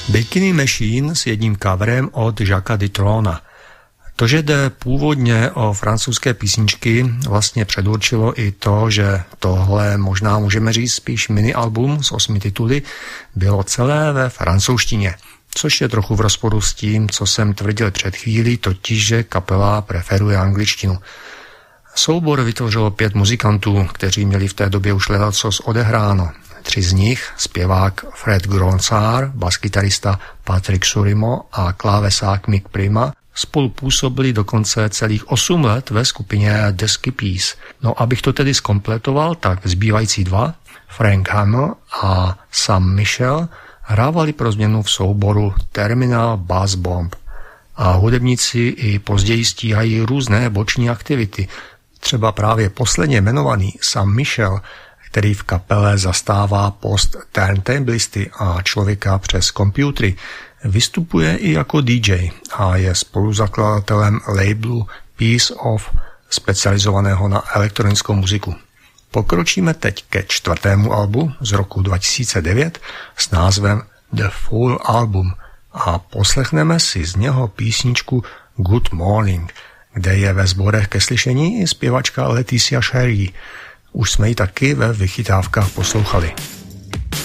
Bikini Machine s jedním coverem od Jacques Dutronna. To, že jde původně o francouzské písničky, vlastně předurčilo i to, že tohle možná můžeme říct spíš mini-album s 8 tituly, bylo celé ve francouzštině, což je trochu v rozporu s tím, co jsem tvrdil před chvílí, totiž, že kapela preferuje angličtinu. Soubor vytvořilo 5 muzikantů, kteří měli v té době už ledacos odehráno. 3 z nich, zpěvák Fred Gronsart, baskytarista Patrick Surimo a klávesák Mick Prima, spolu působili dokonce celých 8 let ve skupině The Skippies. No, abych to tedy zkompletoval, tak zbývající 2, Frank Hammer a Sam Michel, hrávali pro změnu v souboru Terminal Bass Bomb. A hudebníci i později stíhají různé boční aktivity. Třeba právě posledně jmenovaný Sam Michel, který v kapele zastává post turntablisty a člověka přes komputery, vystupuje i jako DJ a je spoluzakladatelem labelu Piece of, specializovaného na elektronickou muziku. Pokročíme teď ke 4. albu z roku 2009 s názvem The Full Album a poslechneme si z něho písničku Good Morning, kde je ve sborech ke slyšení i zpěvačka Leticia Sherry. Už jsme ji taky ve vychytávkách poslouchali.